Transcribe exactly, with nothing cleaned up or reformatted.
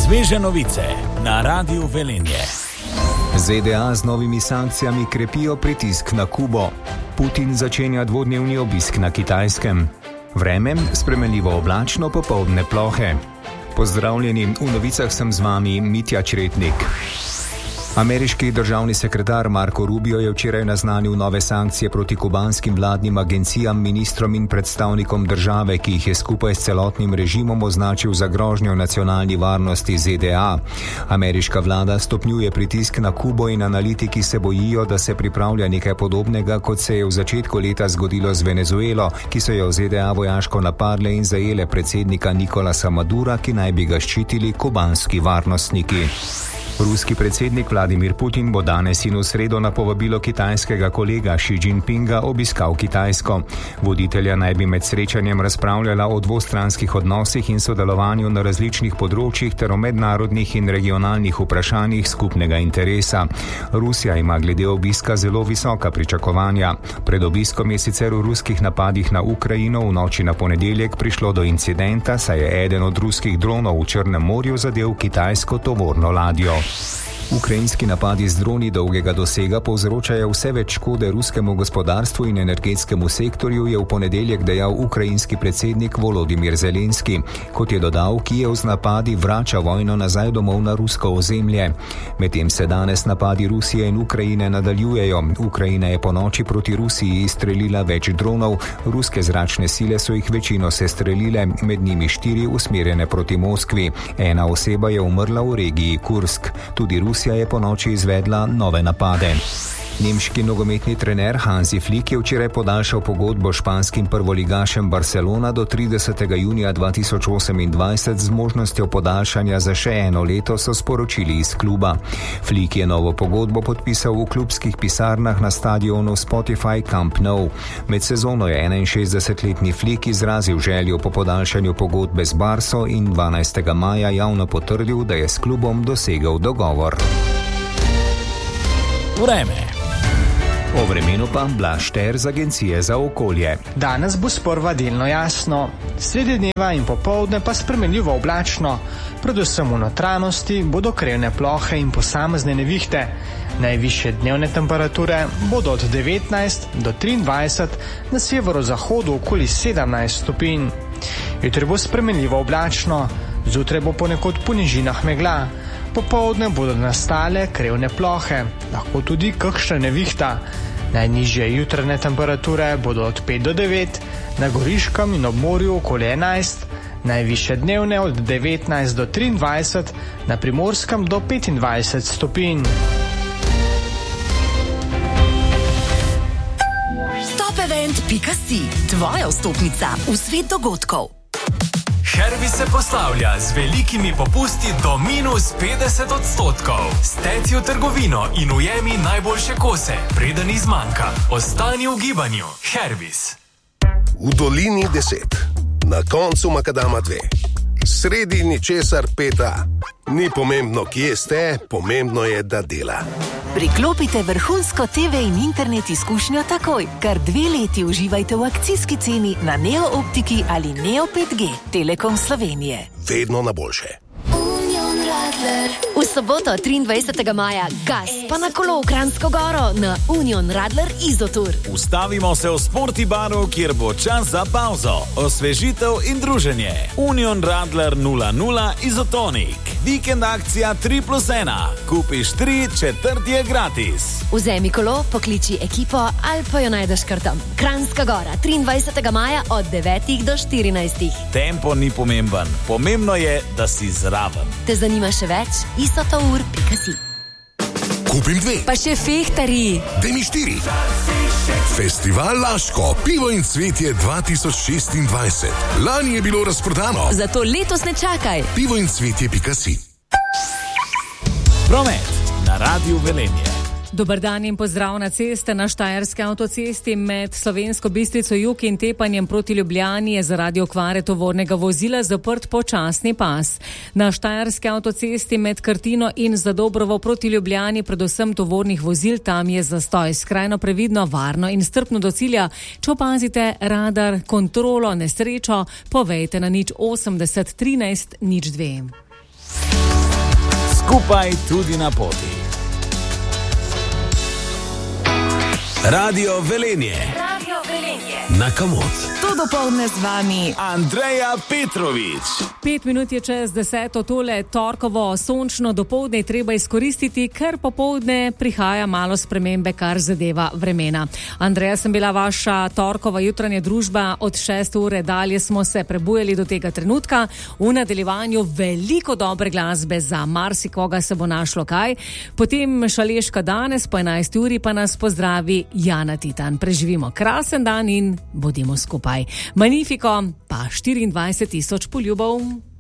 Sveže novice na Radiu Velenje. Z D A z novimi sankcijami krepijo pritisk na Kubo. Putin začenja dvodnevni obisk na Kitajskem. Vreme spremenljivo oblačno, popoldne plohe. Pozdravljeni, v novicah sem z vami Mitja Čretnik. Ameriški državni sekretar Marco Rubio je včeraj naznanil nove sankcije proti kubanskim vladnim agencijam, ministrom in predstavnikom države, ki jih je skupaj s celotnim režimom označil za grožnjo nacionalni varnosti Z D A. Ameriška vlada stopnjuje pritisk na Kubo in analitiki se bojijo, da se pripravlja nekaj podobnega, kot se je v začetku leta zgodilo z Venezuelo, ki so jo Z D A vojaško napadle in zajele predsednika Nicolasa Madura, ki naj bi ga ščitili kubanski varnostniki. Ruski predsednik Vladimir Putin bo danes in v sredo na povabilo kitajskega kolega Xi Jinpinga obiskal Kitajsko. Voditelja naj bi med srečanjem razpravljala o dvostranskih odnosih in sodelovanju na različnih področjih ter o mednarodnih in regionalnih vprašanjih skupnega interesa. Rusija ima glede obiska zelo visoka pričakovanja. Pred obiskom je sicer v ruskih napadih na Ukrajino v noči na ponedeljek prišlo do incidenta, saj je eden od ruskih dronov v Črnem morju zadel kitajsko tovorno ladjo. Ukrajinski napadi z droni dolgega dosega povzročajo vse več škode ruskemu gospodarstvu in energetskemu sektorju, je v ponedeljek dejal ukrajinski predsednik Volodimir Zelenski. Kot je dodal, Kijev z napadi vrača vojno nazaj domov na rusko ozemlje. Medtem se danes napadi Rusije in Ukrajine nadaljujejo. Ukrajina je ponoči proti Rusiji izstrelila več dronov, ruske zračne sile so jih večino sestrelile, med njimi štiri usmerjene proti Moskvi. Ena oseba je umrla v regiji Kursk. Tudi Rusija je ponoči izvedla nove napade. Nemški nogometni trener Hansi Flick je včeraj podaljšal pogodbo s španskim prvoligašem Barcelona do tridesetega junija dva tisoč osemindvajset z možnostjo podaljšanja za še eno leto, so sporočili iz kluba. Flick je novo pogodbo podpisal v klubskih pisarnah na stadionu Spotify Camp Nou. Med sezono je enainšestdesetletni Flick izrazil željo po podaljšanju pogodbe z Barso in dvanajstega maja javno potrdil, da je s klubom dosegel dogovor. Vreme. O vremenu pa Blaž Šter z Agencije za okolje. Danes bo sprva delno jasno, sredi dneva in popoldne pa spremenljivo oblačno. Predvsem v notranjosti bodo krajevne plohe in posamezne nevihte. Najvišje dnevne temperature bodo od devetnajst do triindvajset, na severozahodu okoli sedemnajst stopinj. Jutri bo spremenljivo oblačno, zjutraj bo ponekod po nižinah megla. Popoldne bodo nastale krajevne plohe, lahko tudi kakšna nevihta. Najnižje jutranje temperature bodo od pet do devet, na Goriškem in ob morju okoli enajst, najvišje dnevne od devetnajst do triindvajset, na Primorskem do petindvajset stopinj. Topevent pika si, tvoja vstopnica v svet dogodkov. Hervis se poslavlja z velikimi popusti do minus petdeset odstotkov. Steci v trgovino in ujemi najboljše kose, preden izmanjka. Ostani v gibanju. Hervis. V dolini deset, na koncu makadama dve, sredi ničesar peta. Ni pomembno, kje ste, pomembno je, da dela. Priklopite vrhunsko T V in internet izkušnjo takoj. Kar dve leti uživajte v akcijski ceni na Neo Optiki ali Neo pet G. Telekom Slovenije. Vedno na boljše. V soboto triindvajsetega maja gas pa na kolo v Kranjsko Goro na Union Radler Izotour. Ustavimo se v Sporti baru, kjer bo čas za pauzo, osvežitev in druženje. Union Radler nula nula Izotonik. Vikend akcija tri plus ena. Kupiš tri, četrti je gratis. Vzemi kolo, pokliči ekipo ali pa jo najdeš kar tam. Kranjska Gora, triindvajsetega maja od devetih do štirinajstih. Tempo ni pomemben. Pomembno je, da si zraven. Te zanima še več? izotour pika si. Kupim dve. Pa še fehtari. Daj mi štiri. Festival Laško, pivo in cvetje dva tisoč šestindvajset. Lani je bilo razprodano. Zato letos ne čakaj. pivo in cvetje pika si. Promet na Radiu Velenje. Dobar dan in pozdrav na ceste. Na Štajerski avtocesti med Slovensko Bistrico jug in tepanjem proti Ljubljani je zaradi okvare tovornega vozila zaprt počasni pas. Na Štajerski avtocesti med Krtino in Zadobrovo proti Ljubljani predvsem tovornih vozil, tam je zastoj. Skrajno previdno, varno in strpno do cilja. Če opazite radar, kontrolo, nesrečo, povejte na nič osemdeset trinajst nič dve. skupaj tudi na poti. Radio Velenje. Radio Velenje. Na Komod. To dopoldne z vami Andreja Petrovič. Pet minut je čez deseto, tole torkovo sončno dopoldne treba izkoristiti, ker popoldne prihaja malo spremembe, kar zadeva vremena. Andreja, sem bila vaša torkova jutranja družba, od šeste ure dalje smo se prebujali do tega trenutka. V nadaljevanju veliko dobre glasbe, za marsikoga se bo našlo kaj. Potem Šaleška danes, po enajsti uri pa nas pozdravi Jana Titan. Preživimo krasen dan in bodimo skupaj. Magnifico, pa štiriindvajset tisoč poljubov.